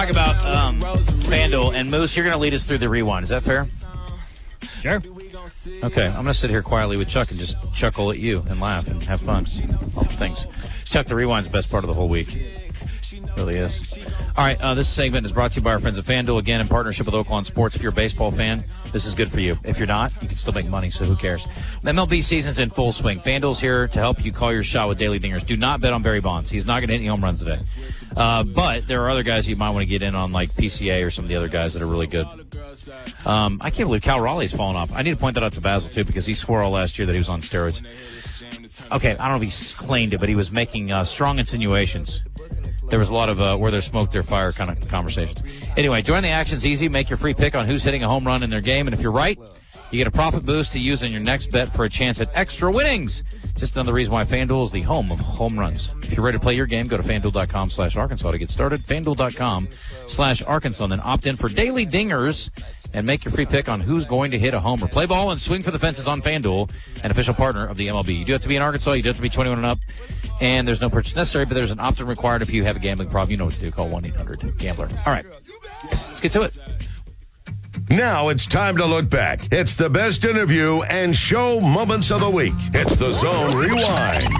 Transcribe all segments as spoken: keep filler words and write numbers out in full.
Talk about um, FanDuel, and Moose, you're going to lead us through the rewind. Is that fair? Sure. Okay, I'm going to sit here quietly with Chuck and just chuckle at you and laugh and have fun. All the things. Chuck, the rewind's the best part of the whole week. Really is. All right, uh, this segment is brought to you by our friends at FanDuel, again, in partnership with Oaklawn Sports. If you're a baseball fan, this is good for you. If you're not, you can still make money, so who cares? The M L B season's in full swing. FanDuel's here to help you call your shot with daily dingers. Do not bet on Barry Bonds. He's not going to hit any home runs today. Uh, but there are other guys you might want to get in on, like P C A or some of the other guys that are really good. Um, I can't believe Cal Raleigh's fallen off. I need to point that out to Basil, too, because he swore all last year that he was on steroids. Okay, I don't know if he claimed it, but he was making uh, strong insinuations. There was a lot of uh, where there's smoke, there's fire kind of conversations. Anyway, join the action's easy. Make your free pick on who's hitting a home run in their game. And if you're right, you get a profit boost to use in your next bet for a chance at extra winnings. Just another reason why FanDuel is the home of home runs. If you're ready to play your game, go to FanDuel.com slash Arkansas to get started. FanDuel.com slash Arkansas. And then opt in for daily dingers and make your free pick on who's going to hit a homer. Play ball and swing for the fences on FanDuel, an official partner of the M L B. You do have to be in Arkansas. You do have to be twenty-one and up. And there's no purchase necessary, but there's an opt-in required if you have a gambling problem. You know what to do. Call one eight hundred gambler. All right. Let's get to it. Now it's time to look back. It's the best interview and show moments of the week. It's the Zone Rewind.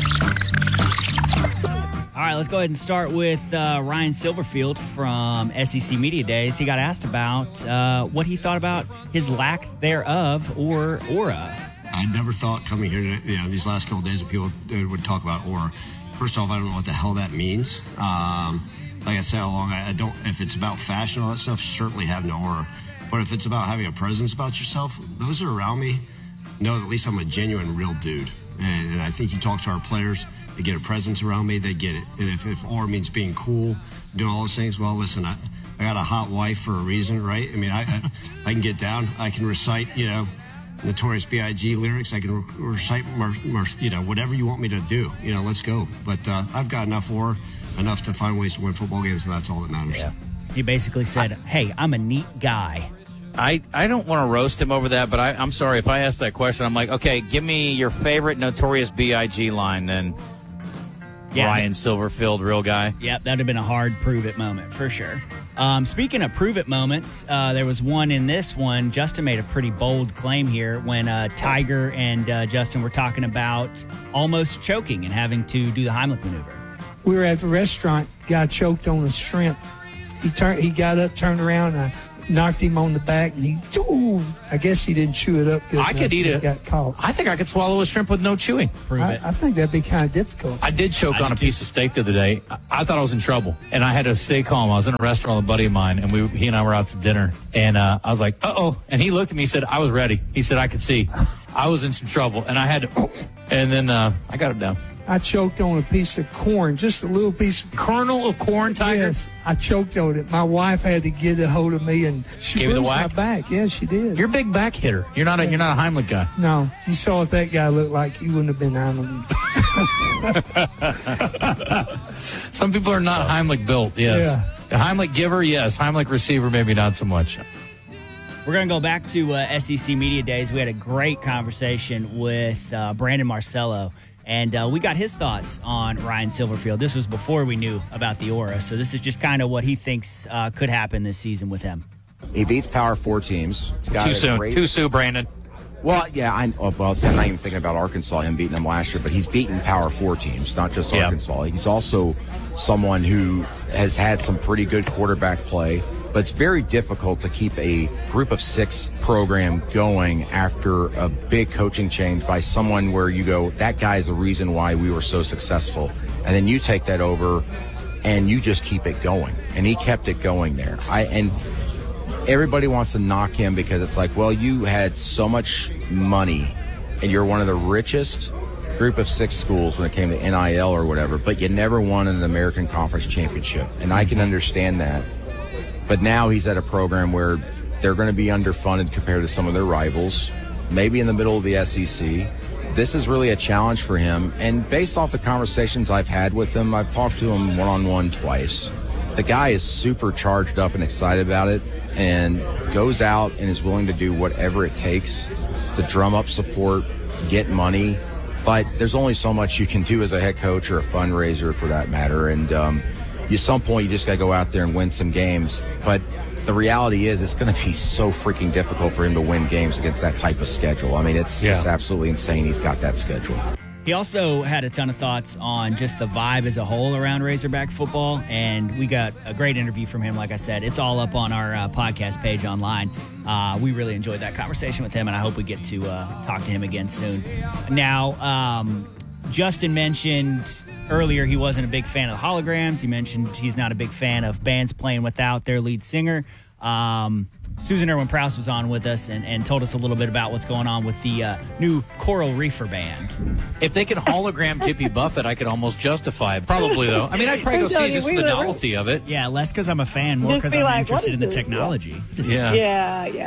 All right, let's go ahead and start with uh, Ryan Silverfield from S E C Media Days. He got asked about uh, what he thought about his lack thereof or aura. I never thought coming here, to, you know, these last couple of days that people would talk about aura. First off, I don't know what the hell that means. Um, like I said all along, I don't. If it's about fashion and all that stuff, certainly have no aura. But if it's about having a presence about yourself, those that are around me know that at least I'm a genuine, real dude. And, and I think you talk to our players, they get a presence around me, they get it. And if, if aura means being cool, doing all those things, well, listen, I, I got a hot wife for a reason, right? I mean, I, I, I can get down. I can recite, you know, Notorious B I G lyrics. I can re- recite, mar- mar- you know, whatever you want me to do. You know, let's go. But uh, I've got enough aura, enough to find ways to win football games, and that's all that matters. Yeah. He basically said, hey, I'm a neat guy. I, I don't want to roast him over that, but I, I'm sorry. If I ask that question, I'm like, okay, give me your favorite Notorious B I G line, then yeah, Ryan Silverfield, real guy. Yep, that would have been a hard prove-it moment for sure. Um, speaking of prove-it moments, uh, there was one in this one. Justin made a pretty bold claim here when uh, Tiger and uh, Justin were talking about almost choking and having to do the Heimlich maneuver. We were at the restaurant, guy choked on a shrimp. He turned, he got up, turned around, and I knocked him on the back, and he, ooh, I guess he didn't chew it up good I could eat it. Got caught. I think I could swallow a shrimp with no chewing. Prove I, it. I think that'd be kind of difficult. I did choke I on a did piece too. of steak the other day. I, I thought I was in trouble, and I had to stay calm. I was in a restaurant with a buddy of mine, and we he and I were out to dinner, and uh, I was like, uh-oh. And he looked at me and said, I was ready. He said, I could see. I was in some trouble, and I had to, and then uh, I got it down. I choked on a piece of corn, just a little piece of Kernel of corn, Tiger? Yes, I choked on it. My wife had to get a hold of me, and she Gave you the bruised my whack? back. Yes, she did. You're a big back hitter. You're not a, you're not a Heimlich guy. No, you saw what that guy looked like. He wouldn't have been Heimlich. Some people are not Heimlich built, yes. Yeah. A Heimlich giver, yes. Heimlich receiver, maybe not so much. We're going to go back to uh, S E C Media Days. We had a great conversation with uh, Brandon Marcello, and uh, we got his thoughts on Ryan Silverfield. This was before we knew about the aura, so this is just kind of what he thinks uh, could happen this season with him. He beats Power Four teams. He's got Too a soon. great- Too soon, Brandon. Well, yeah, I, well, I'm not even thinking about Arkansas, him beating them last year, but he's beaten Power Four teams, not just Yeah. Arkansas. He's also someone who has had some pretty good quarterback play, but it's very difficult to keep a group of six program going after a big coaching change by someone where you go, that guy is the reason why we were so successful. And then you take that over and you just keep it going. And he kept it going there. I and everybody wants to knock him because it's like, well, you had so much money and you're one of the richest group of six schools when it came to N I L or whatever, but you never won an American Conference championship. And I can understand that. But now he's at a program where they're going to be underfunded compared to some of their rivals, maybe in the middle of the S E C. This is really a challenge for him. And based off the conversations I've had with him, I've talked to him one-on-one twice. The guy is super charged up and excited about it and goes out and is willing to do whatever it takes to drum up support, get money. But there's only so much you can do as a head coach or a fundraiser for that matter. And, um, at some point, you just got to go out there and win some games. But the reality is it's going to be so freaking difficult for him to win games against that type of schedule. I mean, it's, Yeah. it's absolutely insane he's got that schedule. He also had a ton of thoughts on just the vibe as a whole around Razorback football, and we got a great interview from him. Like I said, it's all up on our uh, podcast page online. Uh, we really enjoyed that conversation with him, and I hope we get to uh, talk to him again soon. Now, um, Justin mentioned earlier he wasn't a big fan of holograms. He mentioned he's not a big fan of bands playing without their lead singer. Um, Susan Irwin Prowse was on with us and, and told us a little bit about what's going on with the uh, new Coral Reefer Band. If they could hologram Jimmy Buffett, I could almost justify it. Probably, though. I mean, I'd probably go see it just for the novelty of it. Yeah, less because I'm a fan, more Just because be I'm like, interested what in is the this? technology. Just- Yeah. Yeah, yeah.